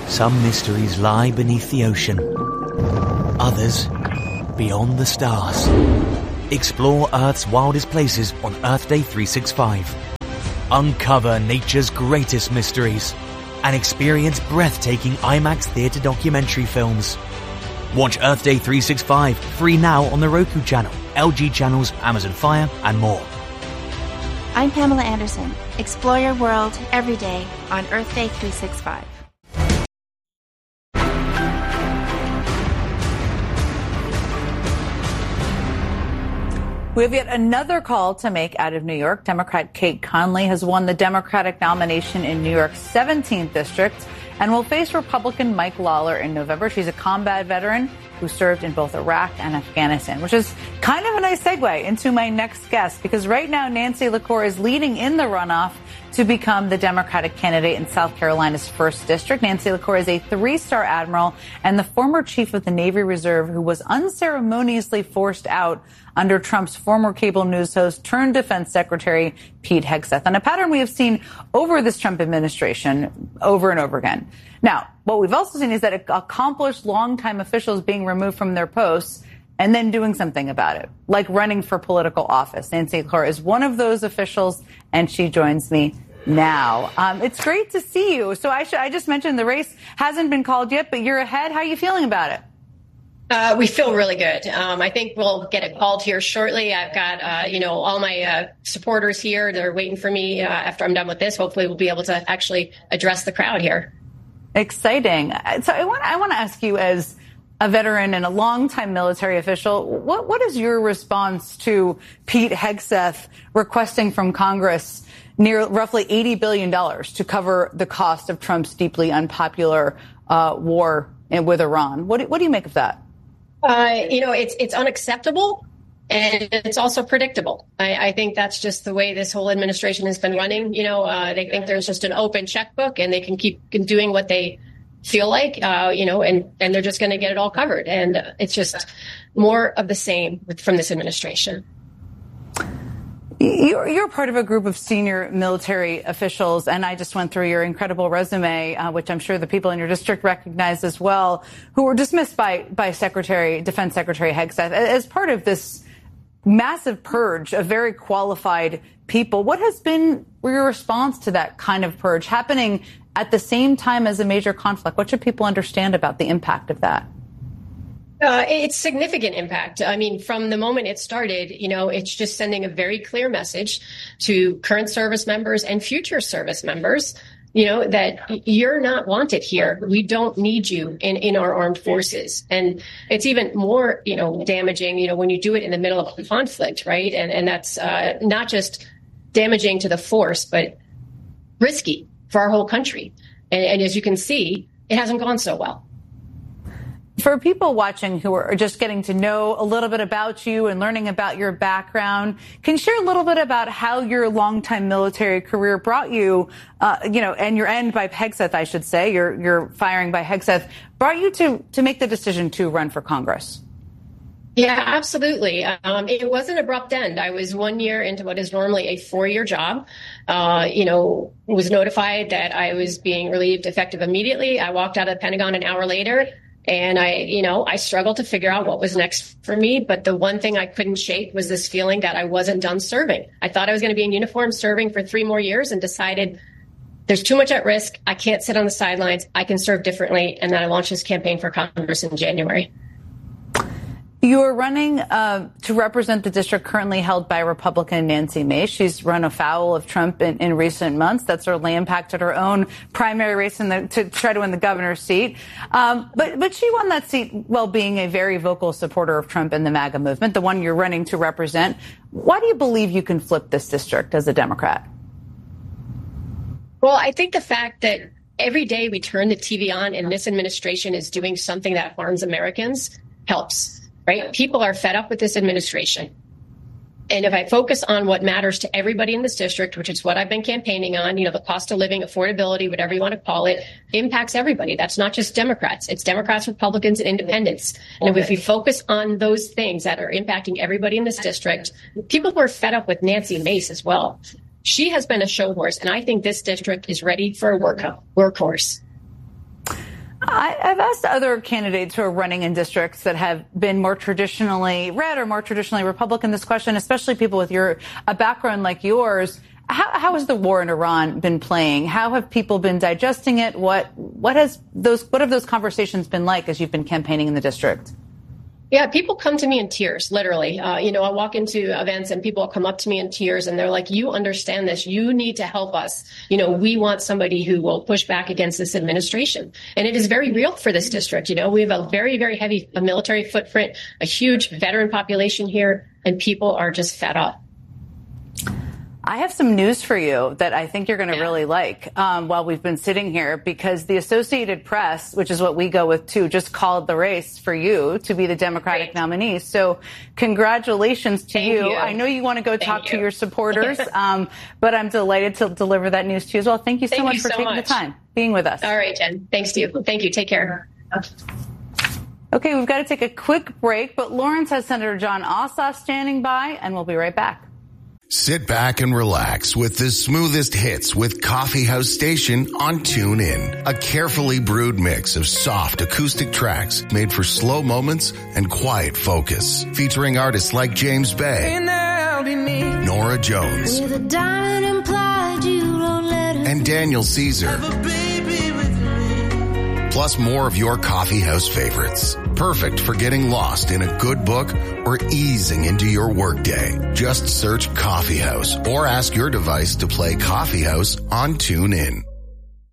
Some mysteries lie beneath the ocean. Others, beyond the stars. Explore Earth's wildest places on Earth Day 365. Uncover nature's greatest mysteries and experience breathtaking IMAX theater documentary films. Watch Earth Day 365 free now on the Roku channel, LG channels, Amazon Fire, and more. I'm Pamela Anderson. Explore your world every day on Earth Day 365. We have yet another call to make out of New York. Democrat Kate Conley has won the Democratic nomination in New York's 17th district and will face Republican Mike Lawler in November. She's a combat veteran who served in both Iraq and Afghanistan, which is kind of a nice segue into my next guest, because right now Nancy LaCour is leading in the runoff to become the Democratic candidate in South Carolina's 1st District. Nancy LaCour is a 3-star admiral and the former chief of the Navy Reserve who was unceremoniously forced out under Trump's former cable news host turned defense secretary, Pete Hegseth. And a pattern we have seen over this Trump administration over and over again. Now, what we've also seen is that accomplished longtime officials being removed from their posts and then doing something about it, like running for political office. Nancy LaCour is one of those officials, and she joins me now. It's great to see you. So I just mentioned the race hasn't been called yet, but you're ahead. How are you feeling about it? We feel really good. I think we'll get it called here shortly. I've got, all my supporters here. They're waiting for me after I'm done with this. Hopefully we'll be able to actually address the crowd here. Exciting. So I want to ask you, as a veteran and a longtime military official, what is your response to Pete Hegseth requesting from Congress near roughly $80 billion to cover the cost of Trump's deeply unpopular war with Iran? What do you make of that? It's unacceptable, and it's also predictable. I think that's just the way this whole administration has been running. They think there's just an open checkbook and they can keep doing what they feel like, and they're just going to get it all covered. And it's just more of the same from this administration. You're part of a group of senior military officials, and I just went through your incredible resume, which I'm sure the people in your district recognize as well, who were dismissed by Defense Secretary Hegseth as part of this massive purge of very qualified people. What has been your response to that kind of purge happening at the same time as a major conflict? What should people understand about the impact of that? It's significant impact. I mean, from the moment it started, it's just sending a very clear message to current service members and future service members, that you're not wanted here. We don't need you in our armed forces. And it's even more, damaging, when you do it in the middle of a conflict, right? And that's not just damaging to the force, but risky for our whole country. And as you can see, it hasn't gone so well. For people watching who are just getting to know a little bit about you and learning about your background, can you share a little bit about how your longtime military career brought you, and your end by Hegseth, I should say, your firing by Hegseth, brought you to make the decision to run for Congress? Yeah, absolutely. It was an abrupt end. I was 1 year into what is normally a 4-year job. Was notified that I was being relieved effective immediately. I walked out of the Pentagon an hour later. And I struggled to figure out what was next for me. But the one thing I couldn't shake was this feeling that I wasn't done serving. I thought I was going to be in uniform serving for 3 more years and decided there's too much at risk. I can't sit on the sidelines. I can serve differently. And then I launched this campaign for Congress in January. You are running to represent the district currently held by Republican Nancy Mace. She's run afoul of Trump in recent months. That certainly impacted her own primary race to try to win the governor's seat. But she won that seat while being a very vocal supporter of Trump and the MAGA movement, the one you're running to represent. Why do you believe you can flip this district as a Democrat? Well, I think the fact that every day we turn the TV on and this administration is doing something that harms Americans helps. Right? People are fed up with this administration. And if I focus on what matters to everybody in this district, which is what I've been campaigning on, the cost of living, affordability, whatever you want to call it, impacts everybody. That's not just Democrats. It's Democrats, Republicans, and independents. And if we focus on those things that are impacting everybody in this district, people who are fed up with Nancy Mace as well. She has been a show horse, and I think this district is ready for a workhorse. I've asked other candidates who are running in districts that have been more traditionally red or more traditionally Republican this question, especially people with a background like yours. How has the war in Iran been playing? How have people been digesting it? What have those conversations been like as you've been campaigning in the district? Yeah, people come to me in tears, literally. I walk into events and people come up to me in tears and they're like, you understand this. You need to help us. We want somebody who will push back against this administration. And it is very real for this district. We have a very, very heavy military footprint, a huge veteran population here, and people are just fed up. I have some news for you that I think you're going to really like while we've been sitting here, because the Associated Press, which is what we go with too, just called the race for you to be the Democratic nominee. So congratulations to you. I know you want to go talk to your supporters, but I'm delighted to deliver that news to you as well. Thank you so much for taking the time, being with us. All right, Jen. Thanks to you. Thank you. Take care. Okay, we've got to take a quick break, but Lawrence has Senator Jon Ossoff standing by, and we'll be right back. Sit back and relax with the smoothest hits with Coffee House Station on TuneIn. A carefully brewed mix of soft acoustic tracks made for slow moments and quiet focus. Featuring artists like James Bay, Nora Jones, and Daniel Caesar. Plus more of your coffee house favorites. Perfect for getting lost in a good book or easing into your workday. Just search Coffee House or ask your device to play Coffee House on TuneIn.